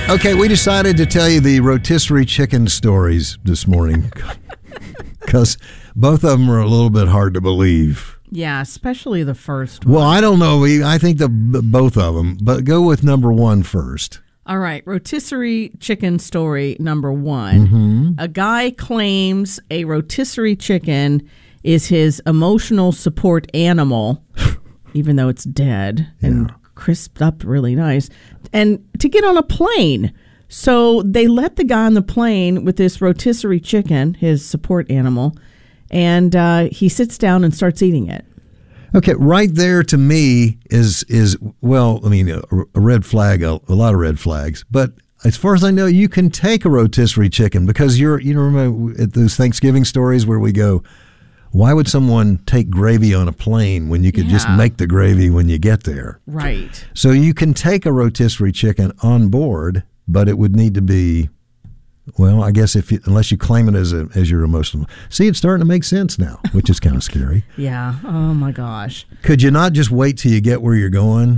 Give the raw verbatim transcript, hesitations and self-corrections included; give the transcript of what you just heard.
Okay, we decided to tell you the rotisserie chicken stories this morning because both of them are a little bit hard to believe. Yeah, especially the first one. Well, I don't know. We I think the both of them, but go with number one first. All right, rotisserie chicken story number one. Mm-hmm. A guy claims a rotisserie chicken is his emotional support animal, even though it's dead and Yeah. crisped up really nice, and to get on a plane. So they let the guy on the plane with this rotisserie chicken, his support animal, and uh, he sits down and starts eating it. Okay, right there to me is is well, I mean, a, a red flag, a, a lot of red flags. But as far as I know, you can take a rotisserie chicken because you're, you know, remember at those Thanksgiving stories where we go, why would someone take gravy on a plane when you could Yeah. just make the gravy when you get there? Right. So you can take a rotisserie chicken on board, but it would need to be, well, I guess if you, unless you claim it as a, as your emotional. See, it's starting to make sense now, which is kind of scary. Yeah. Oh my gosh. Could you not just wait till you get where you're going?